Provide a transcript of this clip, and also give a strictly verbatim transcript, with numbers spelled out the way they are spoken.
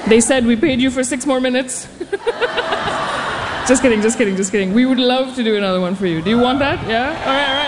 They said we paid you for six more minutes. Just kidding, just kidding, just kidding. We would love to do another one for you. Do you want that? Yeah? All right, all right.